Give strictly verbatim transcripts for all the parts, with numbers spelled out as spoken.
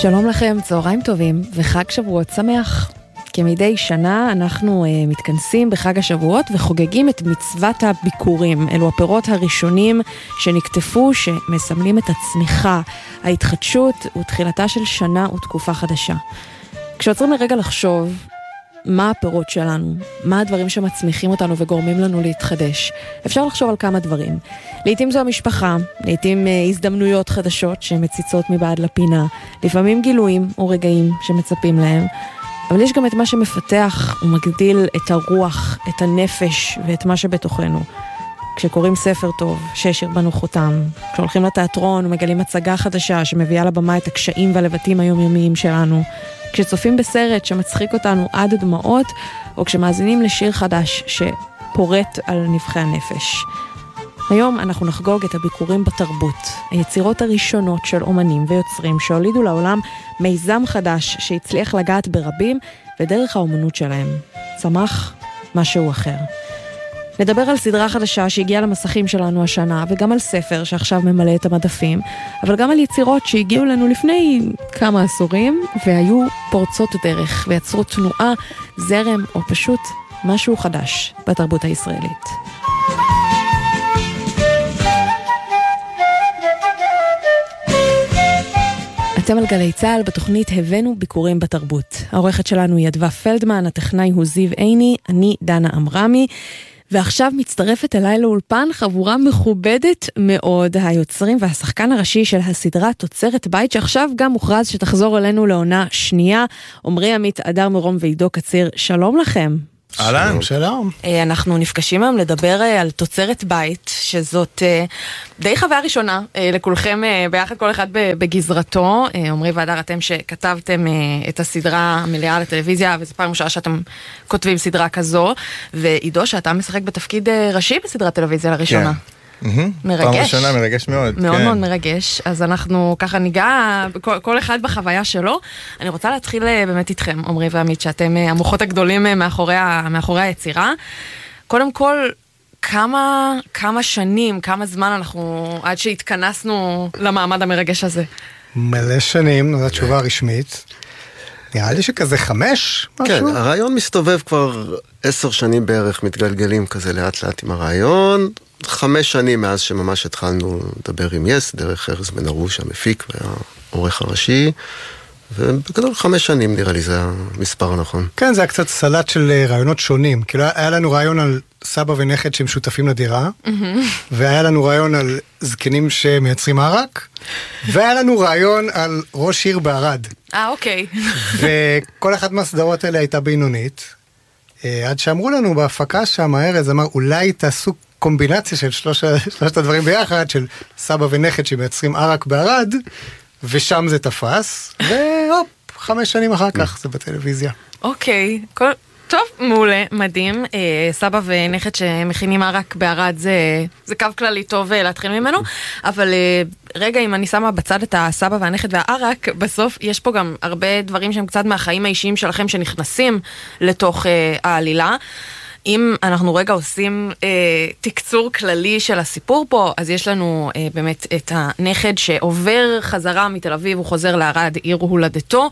שלום לכם, צהריים טובים וחג שבועות שמח. כמדי שנה אנחנו uh, מתכנסים בחג השבועות וחוגגים את מצוות הביקורים. אלו הפירות הראשונים שנקטפו, שמסמלים את הצמיחה, ההתחדשות ותחילתה של שנה ותקופה חדשה. כשעוצרים לרגע לחשוב מה הפירות שלנו, מה הדברים שמצמיחים אותנו וגורמים לנו להתחדש, אפשר לחשוב על כמה דברים. לעתים זו המשפחה, לעתים uh, הזדמנויות חדשות שמציצות מבעד לפינה, לפעמים גילויים או רגעים שמצפים להם. אבל יש גם את מה שמפתח ומגדיל את הרוח, את הנפש ואת מה שבתוכנו. כשקוראים ספר טוב, שהשאיר בנו חותם, כשהולכים לתיאטרון ומגלים הצגה חדשה שמביאה לבמה את הקשיים והלבטים היומיומיים שלנו, כשצופים בסרט שמצחיק אותנו עד הדמעות, או כשמאזינים לשיר חדש שפורט על נבחי הנפש. היום אנחנו נחגוג את הביקורים בתרבות, היצירות הראשונות של אומנים ויוצרים שהולידו לעולם מיזם חדש שהצליח לגעת ברבים ודרך האומנות שלהם. צמח משהו אחר. נדבר על סדרה חדשה שהגיעה למסכים שלנו השנה, וגם על ספר שעכשיו ממלא את המדפים, אבל גם על יצירות שהגיעו לנו לפני כמה עשורים והיו פורצות דרך ויצרו תנועה, זרם או פשוט משהו חדש בתרבות הישראלית. אתם על גלי צהל, בתוכנית הבאנו ביקורים בתרבות. העורכת שלנו היא אדווה פלדמן, הטכנאי הוא זיו עיני, אני דנה אמרמי, ועכשיו מצטרפת אליי לאולפן חבורה מכובדת מאוד, היוצרים והשחקן הראשי של הסדרה תוצרת בית, שעכשיו גם מוכרז שתחזור אלינו לעונה שנייה. עמרי עמית, אדר מרום ועידו קציר, שלום לכם. אהלן, שלום. אנחנו נפגשים היום לדבר על תוצרת בית, שזאת די חוויה ראשונה לכולכם ביחד, כל אחד בגזרתו. עמרי ואדר, אתם שכתבתם את הסדרה המלאה לטלוויזיה, וזו פעם ראשונה שאתם כותבים סדרה כזו, ועידו שאתה משחק בתפקיד ראשי בסדרת טלוויזיה לראשונה. מרגש. פעם ראשונה מרגש מאוד. מאוד מאוד מרגש. אז אנחנו ככה ניגע כל אחד בחוויה שלו. אני רוצה להתחיל באמת איתכם, עמרי ועמית, שאתם המוחות הגדולים מאחורי היצירה. קודם כל, כמה כמה שנים, כמה זמן אנחנו עד שהתכנסנו למעמד המרגש הזה? מלא שנים, זו התשובה הרשמית. נראה לי שכזה חמש, משהו? כן, הרעיון מסתובב כבר עשר שנים בערך, מתגלגלים כזה לאט לאט עם הרעיון. חמש שנים מאז שממש התחלנו לדבר עם יס, דרך ארז בן ארוש, המפיק והעורך הראשי, ובגדול חמש שנים נראה לי זה המספר הנכון. כן, זה היה קצת סלט של רעיונות שונים, כאילו היה לנו רעיון על סבא ונכד שהם שותפים לדירה, והיה לנו רעיון על זקנים שמייצרים ערק, והיה לנו רעיון על ראש עיר בערד. אה, אוקיי. וכל אחת מהסדרות האלה הייתה בינונית, עד שאמרו לנו בהפקה שם, ארז אמר, אולי תעשו קומבינציה של שלוש, שלושת הדברים ביחד, של סבא ונכד שמייצרים ערק בערד, ושם זה תפס, והופ, חמש שנים אחר כך זה בטלוויזיה. אוקיי, כל... טוב, מעולה, מדהים. סבא ונכד שמכינים ערק בערד זה, זה קו כללי טוב להתחיל ממנו, אבל רגע, אם אני שמה בצד את הסבא והנכד והערק, בסוף יש פה גם הרבה דברים שהם קצת מהחיים האישיים שלכם שנכנסים לתוך העלילה. אם אנחנו רגע עושים אה, תקצור כללי של הסיפור פה, אז יש לנו אה, באמת את הנכד שעובר חזרה מתל אביב, הוא חוזר לערד, עיר הולדתו,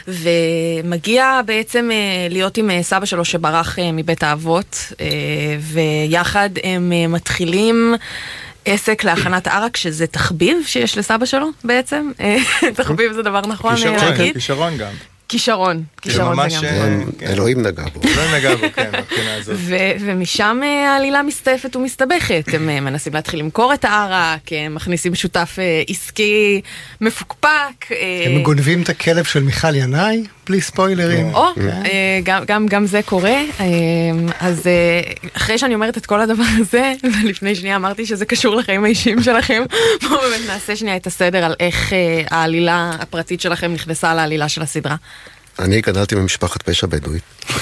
ומגיע בעצם אה, להיות עם אה, סבא שלו שברח אה, מבית האבות, אה, ויחד הם אה, מתחילים עסק להכנת ערק, שזה תחביב שיש לסבא שלו בעצם. תחביב זה דבר נכון להגיד. כישרון גם. כישרון, כישרון זה גם. אלוהים נגע בו. אלוהים נגע בו, כן, מבחינה הזאת. ומשם העלילה מסתעפת ומסתבכת. הם מנסים להתחיל למכור את הערק, הם מכניסים שותף עסקי מפוקפק. הם גונבים את הכלב של מיכל ינאי, בלי ספוילרים. או, גם זה קורה. אז אחרי שאני אומרת את כל הדבר הזה, ולפני שנייה אמרתי שזה קשור לחיים האישיים שלכם, בואו באמת נעשה שנייה את הסדר על איך העלילה הפרטית שלכם נכנסה לעלילה של הסדרה. אני גדלתי במשפחת פשע בדואית.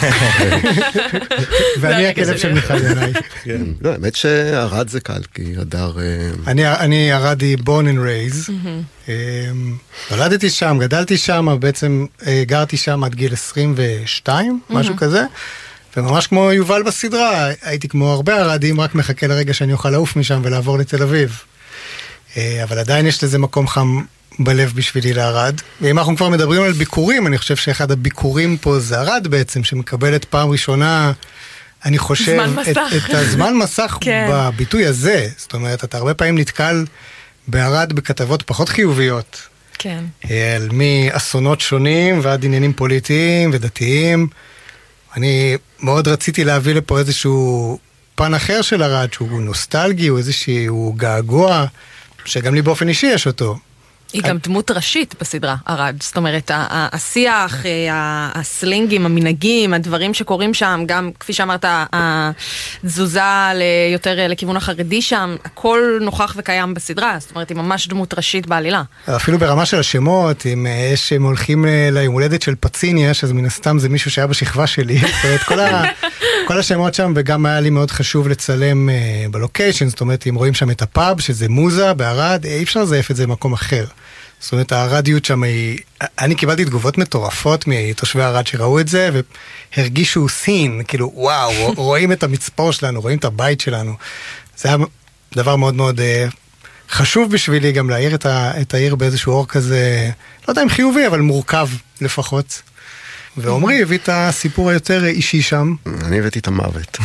ואני הכלב של מיכל ינאי. לא, האמת שערד זה קל, כי הדר... אני ערדי born and raised. נולדתי שם, גדלתי שם, בעצם גרתי שם עד גיל עשרים ושתיים, משהו כזה. וממש כמו יובל בסדרה, הייתי כמו הרבה ערדים, רק מחכה לרגע שאני אוכל לעוף משם ולעבור לתל אביב. אבל עדיין יש לזה מקום חם בלב בשבילי לערד. ואם אנחנו כבר מדברים על ביקורים, אני חושב שאחד הביקורים פה זה ערד בעצם, שמקבלת פעם ראשונה, אני חושב, את, את הזמן מסך כן. בביטוי הזה. זאת אומרת, אתה הרבה פעמים נתקל בערד בכתבות פחות חיוביות. כן. על מאסונות שונים ועד עניינים פוליטיים ודתיים. אני מאוד רציתי להביא לפה איזשהו פן אחר של ערד, שהוא נוסטלגי, הוא איזשהו געגוע, שגם לי באופן אישי יש אותו. היא גם דמות ראשית בסדרה, ערד. זאת אומרת, השיח, הסלינגים, המנהגים, הדברים שקורים שם, גם, כפי שאמרת, התזוזה יותר לכיוון החרדי שם, הכל נוכח וקיים בסדרה. זאת אומרת, היא ממש דמות ראשית בעלילה. אפילו ברמה של השמות, אם יש, הם הולכים ליום הולדת של פציניה, אז מן הסתם זה מישהו שהיה בשכבה שלי. זאת אומרת, כל, ה, כל השמות שם, וגם היה לי מאוד חשוב לצלם בלוקיישן, זאת אומרת, אם רואים שם את הפאב, שזה מוזה בערד, אי אפשר לזייף את זה במקום אחר. זאת אומרת, הרדיות שם היא... אני קיבלתי תגובות מטורפות מתושבי הרד שראו את זה, והרגישו סין, כאילו, וואו, רואים את המצפור שלנו, רואים את הבית שלנו. זה היה דבר מאוד מאוד חשוב בשבילי גם להעיר את, ה... את העיר באיזשהו אור כזה, לא יודע אם חיובי, אבל מורכב לפחות. ועומרי הביא את הסיפור היותר אישי שם. אני הבאתי את המוות.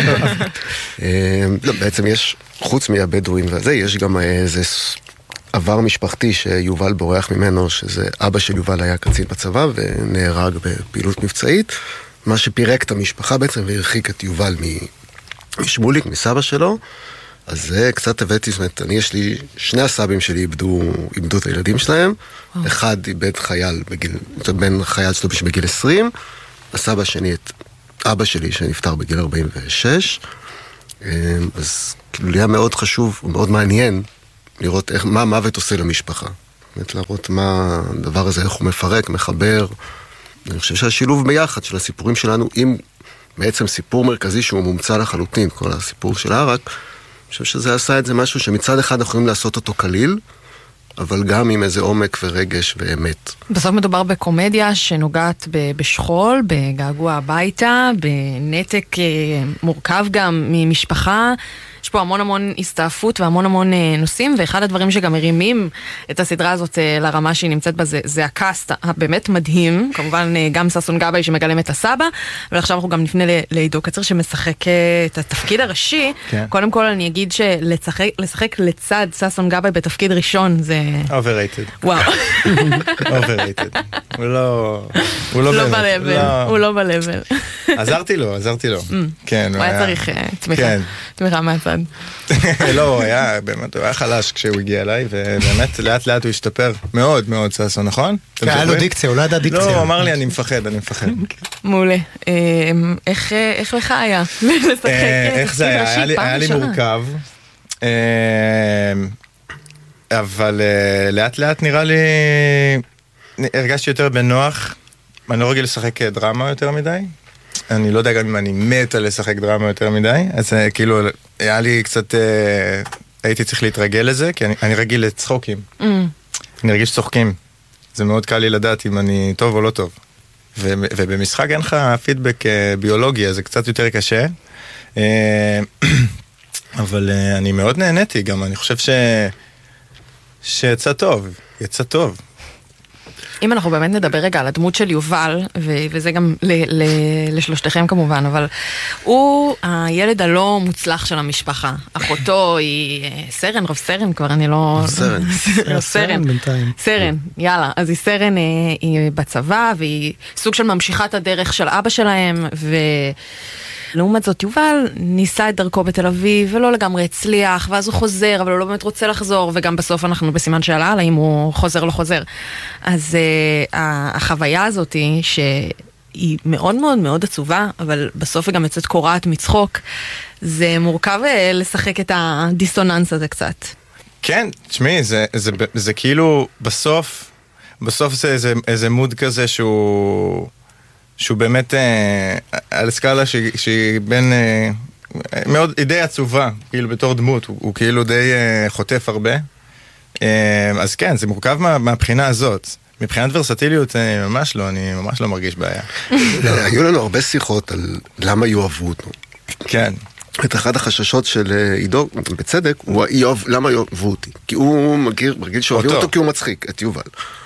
לא, בעצם יש, חוץ מהבדואים וזה, יש גם איזה... עבר משפחתי שיובל בורח ממנו, שזה אבא של יובל היה קצין בצבא ונהרג בפעילות מבצעית, מה שפירק את המשפחה בעצם והרחיק את יובל משמוליק, מסבא שלו. אז זה קצת הבאתי, זאת אומרת, אני יש לי, שני הסבים שלי איבדו, איבדו את הילדים שלהם, oh. אחד איבד חייל בגיל, בן חייל שלו בגיל עשרים, הסבא שני את אבא שלי שנפטר בגיל ארבעים ושש, אז כאילו היה מאוד חשוב ומאוד מעניין לראות איך, מה המוות עושה למשפחה. באמת להראות מה הדבר הזה, איך הוא מפרק, מחבר. אני חושב שהשילוב ביחד של הסיפורים שלנו, עם בעצם סיפור מרכזי שהוא מומצא לחלוטין, כל הסיפור של הערק, אני חושב שזה עשה את זה משהו שמצד אחד אנחנו יכולים לעשות אותו קליל, אבל גם עם איזה עומק ורגש ואמת. בסוף מדובר בקומדיה שנוגעת בשכול, בגעגוע הביתה, בנתק מורכב גם ממשפחה. יש פה המון המון הסתעפות והמון המון נושאים, ואחד הדברים שגם מרימים את הסדרה הזאת לרמה שהיא נמצאת בה, זה, זה הקאסט הבאמת מדהים, כמובן גם ששון גבאי שמגלם את הסבא, ועכשיו אנחנו גם נפנה לעידו קצר שמשחק את התפקיד הראשי. כן. קודם כל אני אגיד שלשחק לשחק לצד ששון גבאי בתפקיד ראשון זה... overrated. וואו. overrated. הוא לא... הוא לא לא בלבל. הוא לא בלבל. עזרתי לו, עזרתי לו. כן. הוא היה צריך תמיכה. תמיכה מהצד. לא, הוא היה, באמת, הוא היה חלש כשהוא הגיע אליי, ובאמת, לאט לאט הוא השתפר מאוד מאוד, ששון, נכון? היה לו דיקציה, הוא לא ידע דיקציה. לא, הוא אמר לי, אני מפחד, אני מפחד. מעולה. איך לך היה? איך זה היה? היה לי מורכב, אבל לאט לאט נראה לי, הרגשתי יותר בנוח, אני לא רגיל לשחק דרמה יותר מדי, אני לא יודע גם אם אני מת על לשחק דרמה יותר מדי, אז כאילו, היה לי קצת, הייתי צריך להתרגל לזה, כי אני, אני רגיל לצחוקים. Mm. אני רגיל שצוחקים. זה מאוד קל לי לדעת אם אני טוב או לא טוב. ו, ובמשחק אין לך פידבק ביולוגי, אז זה קצת יותר קשה. אבל אני מאוד נהניתי גם, אני חושב ש... שיצא טוב, יצא טוב. אם אנחנו באמת נדבר רגע על הדמות של יובל, ו- וזה גם ל- ל- לשלושתכם כמובן, אבל הוא הילד הלא מוצלח של המשפחה. אחותו היא סרן, רב סרן כבר, אני לא... סרן. סרן, סרן, יאללה. אז היא סרן, היא בצבא, והיא סוג של ממשיכת הדרך של אבא שלהם, ו... לעומת זאת, יובל ניסה את דרכו בתל אביב, ולא לגמרי הצליח, ואז הוא חוזר, אבל הוא לא באמת רוצה לחזור, וגם בסוף אנחנו בסימן שאלה, האם הוא חוזר לא חוזר. אז uh, החוויה הזאת היא, שהיא מאוד מאוד מאוד עצובה, אבל בסוף היא גם יוצאת קורעת מצחוק, זה מורכב לשחק את הדיסוננס הזה קצת. כן, תשמעי, זה, זה, זה, זה כאילו, בסוף, בסוף זה איזה, איזה מוד כזה שהוא... שהוא באמת אה, על סקאלה שהיא, שהיא בין, אה, מאוד, היא די עצובה, כאילו בתור דמות, הוא, הוא כאילו די אה, חוטף הרבה. אה, אז כן, זה מורכב מה, מהבחינה הזאת. מבחינת ורסטיליות, אה, ממש לא, אני ממש לא מרגיש בעיה. היו לנו הרבה שיחות על למה יאהבו אותו. כן. את אחד החששות של עידו, בצדק, הוא יאהב, למה יאהבו אותי? כי הוא מרגיל שאוהבים אותו כי הוא מצחיק, את יובל.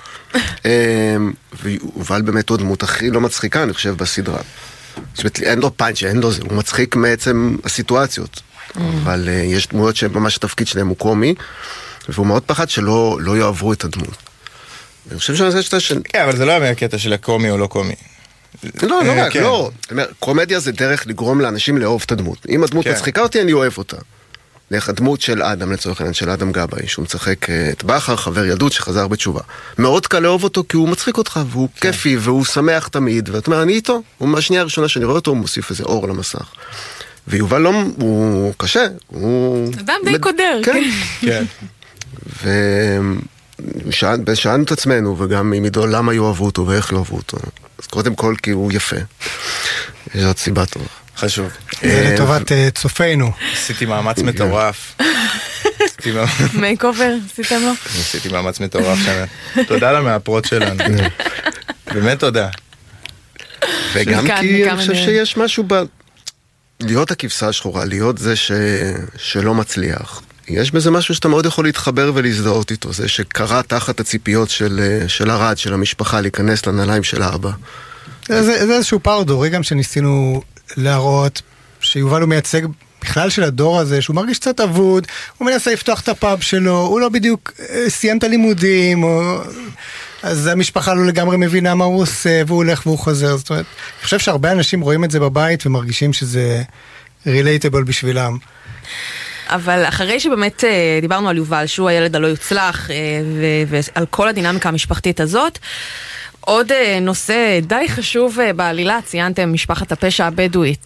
ויובל באמת עוד דמות הכי לא מצחיקה, אני חושב, בסדרה. אין לו פאנץ', אין לו זה, הוא מצחיק מעצם הסיטואציות. אבל יש דמויות שממש התפקיד שלהם הוא קומי, והוא מאוד פחד שלא יאהבו את הדמות. אני חושב שזה שאתה של... כן, אבל זה לא היה קטע של הקומי או לא קומי. לא, לא רק, לא. קומדיה זה דרך לגרום לאנשים לאהוב את הדמות. אם הדמות מצחיקה אותי, אני אוהב אותה. דרך הדמות של אדם, לצורך העניין, של אדם גבאי, שהוא מצחק את בכר, חבר ילדות שחזר בתשובה. מאוד קל לאהוב אותו כי הוא מצחיק אותך, והוא כיפי, והוא שמח תמיד, ואתה אומר, אני איתו. הוא מהשנייה הראשונה שאני רואה אותו, הוא מוסיף איזה אור למסך. ויובל לא, הוא קשה, הוא... אדם די קודר. כן. כן. ושאלנו את עצמנו, וגם עם עידו, למה יאהבו אותו ואיך יאהבו אותו. אז קודם כל, כי הוא יפה. יש עוד סיבה טובה. חשוב. זה לטובת צופינו. עשיתי מאמץ מטורף. מייק אובר, עשיתם לו? עשיתי מאמץ מטורף שם. תודה למאפרות שלנו. באמת תודה. וגם כי אני חושב שיש משהו ב... להיות הכבשה השחורה, להיות זה שלא מצליח. יש בזה משהו שאתה מאוד יכול להתחבר ולהזדהות איתו, זה שקרה תחת הציפיות של הרד, של המשפחה, להיכנס לנעליים של האבא. זה איזשהו פער דורי גם שניסינו להראות, שיובל הוא מייצג בכלל של הדור הזה, שהוא מרגיש קצת אבוד, הוא מנסה לפתוח את הפאב שלו, הוא לא בדיוק סיים את הלימודים, אז המשפחה לא לגמרי מבינה מה הוא עושה, והוא הולך והוא חוזר. זאת אומרת, אני חושב שהרבה אנשים רואים את זה בבית, ומרגישים שזה relatable בשבילם. אבל אחרי שבאמת דיברנו על יובל, שהוא הילד הלא יוצלח, ועל כל הדינמיקה המשפחתית הזאת, עוד נושא די חשוב בעלילה, ציינתם משפחת הפשע הבדואית.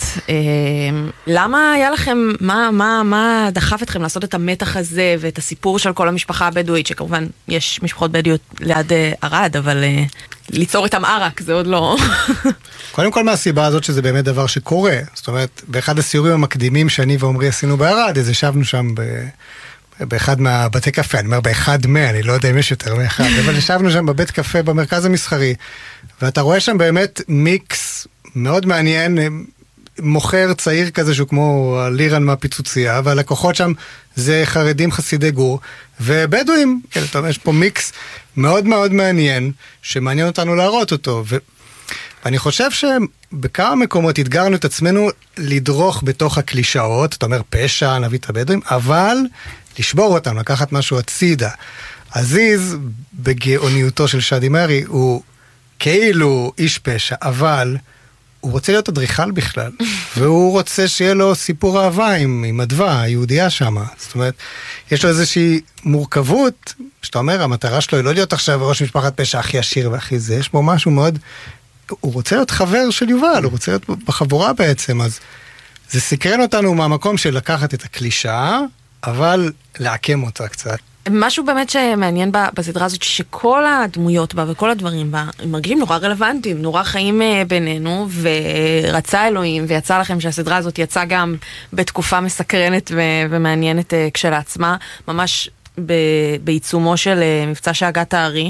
למה היה לכם, מה, מה, מה דחף אתכם לעשות את המתח הזה ואת הסיפור של כל המשפחה הבדואית, שכמובן יש משפחות בדואיות ליד ערד, אבל ליצור איתם ערק, זה עוד לא... קודם כל מהסיבה הזאת שזה באמת דבר שקורה. זאת אומרת, באחד הסיורים המקדימים שאני ועומרי עשינו בערד, אז ישבנו שם ב... באחד מהבתי קפה, אני אומר באחד מה, אני לא יודע אם יש יותר מאחד, אבל ישבנו שם בבית קפה במרכז המסחרי, ואתה רואה שם באמת מיקס מאוד מעניין, מוכר צעיר כזה שהוא כמו לירן מהפיצוצייה, והלקוחות שם זה חרדים חסידי גור, ובדואים, יש פה מיקס מאוד מאוד מעניין, שמעניין אותנו להראות אותו, ו... ואני חושב שבכמה מקומות התגרנו את עצמנו לדרוך בתוך הקלישאות, אתה אומר פשע, נביא את הבדואים, אבל לשבור אותם, לקחת משהו הצידה. עזיז, בגאוניותו של שדי מרי, הוא כאילו איש פשע, אבל הוא רוצה להיות אדריכל בכלל, והוא רוצה שיהיה לו סיפור אהבה עם, עם אדווה, היהודייה שמה. זאת אומרת, יש לו איזושהי מורכבות, שאתה אומר, המטרה שלו היא לא להיות עכשיו ראש משפחת פשע הכי עשיר והכי זה, יש בו משהו מאוד... הוא רוצה להיות חבר של יובל, הוא רוצה להיות בחבורה בעצם, אז זה סקרן אותנו מהמקום של לקחת את הקלישה, אבל לעקם אותה קצת. משהו באמת שמעניין בסדרה הזאת, שכל הדמויות בה וכל הדברים בה, הם מרגישים נורא רלוונטיים, נורא חיים בינינו, ורצה אלוהים, ויצא לכם שהסדרה הזאת יצאה גם בתקופה מסקרנת ומעניינת כשלעצמה, ממש בעיצומו של מבצע שהגת הארי.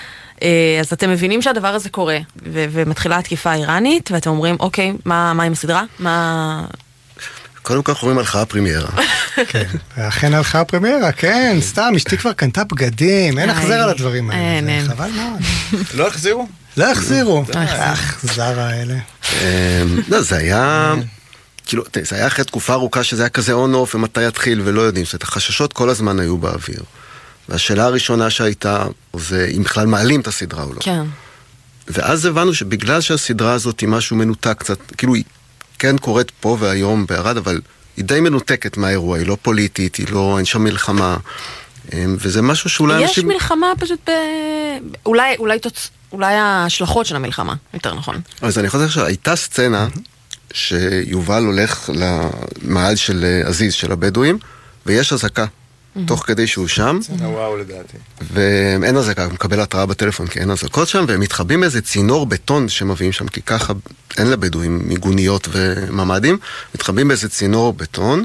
אז אתם מבינים שהדבר הזה קורה, ו- ומתחילה התקיפה האיראנית, ואתם אומרים, אוקיי, מה, מה עם הסדרה? מה... קודם כל חורים הלכה הפרימיירה. כן, ואכן הלכה הפרימיירה, כן, סתם, אשתי כבר קנתה בגדים, אין החזר על הדברים האלה. אין, אין. חבל מאוד. לא החזירו? לא החזירו. החזר האלה. לא, זה היה... כאילו, זה היה אחרי תקופה ארוכה שזה היה כזה און-אוף, ומתי יתחיל ולא יודעים, זאת החששות כל הזמן היו באוויר. והשאלה הראשונה שהייתה, זה אם בכלל מעלים את הסדרה או לא. כן. ואז הבנו שבגלל שהסדרה הזאת היא משהו מנותק קצת, כאילו היא כן קורית פה והיום בערד, אבל היא די מנותקת מהאירוע, היא לא פוליטית, היא לא, אין שם מלחמה, וזה משהו שאולי יש אנשים... מלחמה פשוט ב... אולי, אולי, תוצ... אולי ההשלכות של המלחמה, יותר נכון. אז אני חושב שהייתה סצנה שיובל הולך למעל של עזיז, של הבדואים, ויש הזקה. תוך כדי שהוא שם. וואו לדעתי. ואין הזקה, הוא מקבל התראה בטלפון כי אין הזקות שם, והם מתחבים איזה צינור בטון שמביאים שם, כי ככה אין לבדואים מיגוניות וממדים, מתחבים באיזה צינור בטון,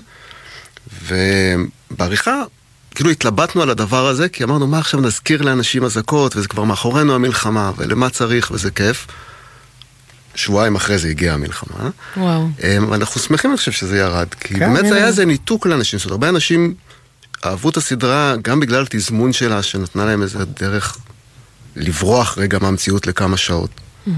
ובעריכה, כאילו התלבטנו על הדבר הזה, כי אמרנו, מה עכשיו נזכיר לאנשים הזקות, וזה כבר מאחורינו המלחמה, ולמה צריך, וזה כיף. שבועיים אחרי זה הגיעה המלחמה. וואו. אנחנו שמחים, אני חושב שזה ירד, כי באמת זה היה איזה ניתוק לאנשים, זאת אומרת, הרבה אנשים אהבו את הסדרה גם בגלל תזמון שלה, שנתנה להם איזה דרך לברוח רגע מהמציאות לכמה שעות.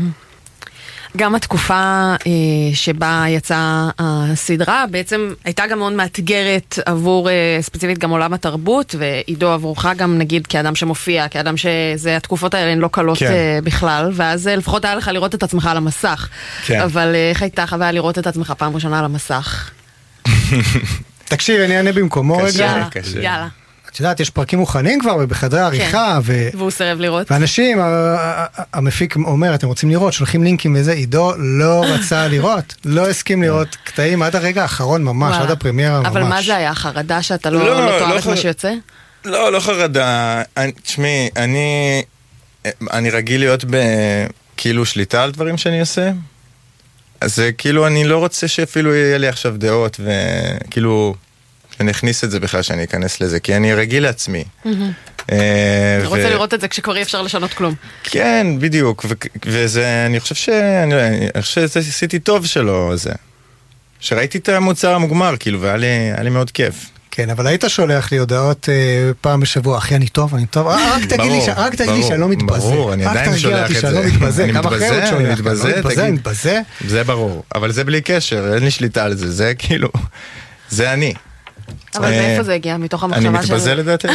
גם התקופה אה, שבה יצאה הסדרה בעצם הייתה גם מאוד מאתגרת עבור אה, ספציפית גם עולם התרבות, ועידו עבורך גם נגיד כאדם שמופיע, כאדם שזה התקופות האלה הן לא קלות כן. אה, בכלל, ואז אה, לפחות היה לך לראות את עצמך על המסך. כן. אבל אה, איך הייתה חוויה לראות את עצמך פעם ראשונה על המסך? תקשיב, אני אענה במקומו קשה. רגע. יאללה, קשה. יאללה. את יודעת, יש פרקים מוכנים כבר בחדרי עריכה, ו... והוא סירב לראות. ואנשים, ה- ה- ה- המפיק אומר, אתם רוצים לראות, שולחים לינקים וזה, עידו לא רצה לראות, לא הסכים לראות קטעים עד הרגע האחרון ממש, וואלה. עד הפרמיירה ממש. אבל מה זה היה? חרדה שאתה לא, לא, לא תאהב לא את מה חר- שיוצא? לא, לא חרדה. אני- תשמעי, אני, אני רגיל להיות בכאילו שליטה על דברים שאני עושה. אז זה כאילו, אני לא רוצה שאפילו יהיה לי עכשיו דעות, וכאילו, שאני אכניס את זה בכלל, שאני אכנס לזה, כי אני רגיל לעצמי. אה, אני ו- רוצה לראות את זה כשכבר אי אפשר לשנות כלום. כן, בדיוק, ו- וזה, אני חושב שאני אני חושב שעשיתי טוב שלו, זה. שראיתי את המוצר המוגמר, כאילו, והיה לי, היה לי מאוד כיף. כן, אבל היית שולח לי הודעות אה, פעם בשבוע, אחי, אני טוב, אני טוב, אה, רק תגיד לי, ברור, ש- רק תגיד לי ברור, שאני לא מתבזה. ברור, אני רק עדיין תרגיע שולח אותי את שאני זה. לא מתבזה, אני כמה אחרי עוד מתבזה, שולח, אני מתבזה, אני לא מתבזה, תגיד. אני מתבזה. זה ברור, אבל זה בלי קשר, אין לי שליטה על זה, זה כאילו, זה אני. אבל אה, מאיפה זה הגיע? מתוך אני המחשבה של... מתבזה לדעתי?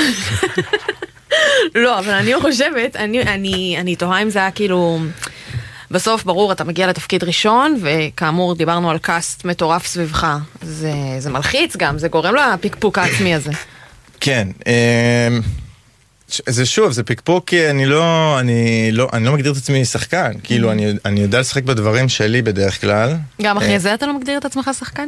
לא, אבל אני חושבת, אני, אני, אני תוהה אם זה היה כאילו... בסוף, ברור, אתה מגיע לתפקיד ראשון, וכאמור, דיברנו על קאסט מטורף סביבך. זה, זה מלחיץ גם, זה גורם לפיקפוק העצמי הזה. כן, אמ, ש- זה שוב, זה פיקפוק, כי אני לא, אני לא, אני לא מגדיר את עצמי שחקן, כאילו, אני, אני יודע לשחק בדברים שלי בדרך כלל. גם אה, אחרי זה אתה לא מגדיר את עצמך שחקן?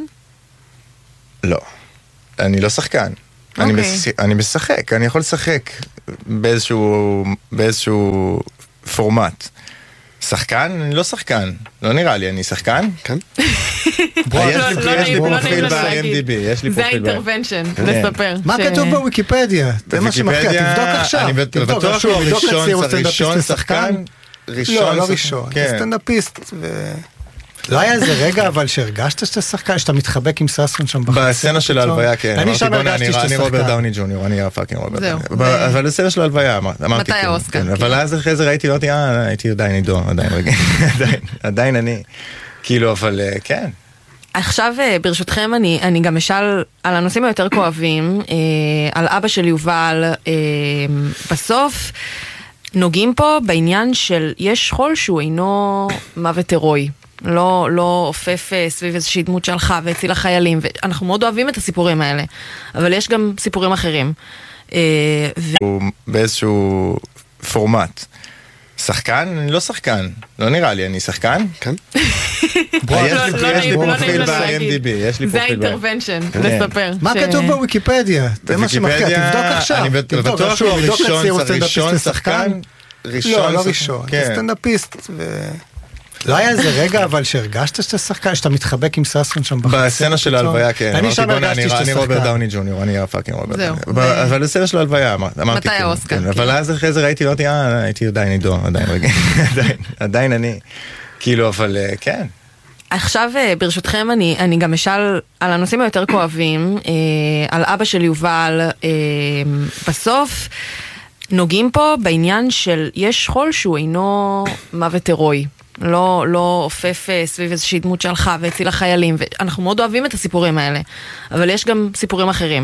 לא, אני לא שחקן. אני, אוקיי. מש, אני משחק, אני יכול לשחק באיזשהו, באיזשהו פורמט. שחקן? אני לא שחקן, לא נראה לי, אני שחקן? כן? בוא, יש לא, לי- לא יש לי נעים, לא נעים פרופיל לנו להגיד. ב-איי אם די בי, יש לי זה פרופיל ב- האינטרוונשן, כן. לספר. מה ש- כתוב בוויקיפדיה? זה מה שמחכה, בוויקיפדיה, תבדוק עכשיו. אני בט- תבדוק, בטוח רשום, שהוא לבדוק ראשון, לציור זה סטנדאפיסט ראשון לשחקן. שחקן. ראשון לא, לא שחקן, ראשון, כן. אתה סטנדאפיסט. ו- לא היה איזה רגע אבל שהרגשת שאתה שחקן, שאתה מתחבק עם ססון שם בחצר בסצנה של פתאום? ההלוויה, כן. אני אמרתי, שם בוא'נה, הרגשתי אני- שאתה אני רוברט שחקן. דאוני ג'וניור, אני הפאקינג רוברט זהו. דאוני. אבל- אבל בסצנה של ההלוויה, אמר- אמרתי, מתי כן, האוסקר, כן, כאילו? אבל אז אחרי זה ראיתי, אמרתי, אה, הייתי עדיין עידו, עדיין רגע, עדיין, עדיין אני. כאילו, אבל אה, כן. עכשיו, אה, ברשותכם, אני, אני גם אשאל על הנושאים היותר כואבים, אה, על אבא של יובל. אה, בסוף, נוגעים פה בעניין של יש שכול שהוא אינו מוות הירואי. לא, לא עופף אה, סביב איזושהי דמות שהלכה והצילה חיילים, ואנחנו מאוד אוהבים את הסיפורים האלה, אבל יש גם סיפורים אחרים. אה, ו... הוא באיזשהו פורמט. שחקן? אני לא שחקן, לא נראה לי, אני שחקן? כן? יש לא, לי- לא יש לי נעים, לא נעים פרופיל לנו ב-איי אם די להגיד. בי, יש לי זה פרופיל ב- האינטרוונשן, כן. לספר. מה ש- כתוב בוויקיפדיה? זה מה שמחכה, בוויקיפדיה, תבדוק עכשיו. אני בט- תבדוק, בטוח רשום, שהוא לבדוק ראשון, לציור זה סטנדאפיסט ראשון לשחקן. שחקן? ראשון לא, לא שחקן, ראשון, כן. אתה סטנדאפיסט. ו- לא היה איזה רגע אבל שהרגשת שאתה שחקן, שאתה מתחבק עם ססון שם בחצר בסצנה של פתאום? ההלוויה, כן. אני אמרתי, שם בוא'נה, הרגשתי אני- שאתה אני רוברט שחקן. דאוני ג'וניור, אני הפאקינג רוברט זהו. דאוני. ו- אבל- אבל בסצנה של ההלוויה, אמר- אמרתי, מתי כן, האוסקר, כן. כאילו? אבל אז אחרי זה ראיתי, אמרתי, אה, הייתי עדיין עידו, עדיין רגע, עדיין- עדיין אני. כאילו, אבל אה, כן. עכשיו, אה, ברשותכם, אני, אני גם אשאל על הנושאים היותר כואבים, אה, על אבא של יובל. אה, בסוף, נוגעים פה בעניין של יש שכול שהוא אינו מוות הירואי. לא, לא עופף אה, סביב איזושהי דמות שהלכה והצילה חיילים, ואנחנו מאוד אוהבים את הסיפורים האלה, אבל יש גם סיפורים אחרים.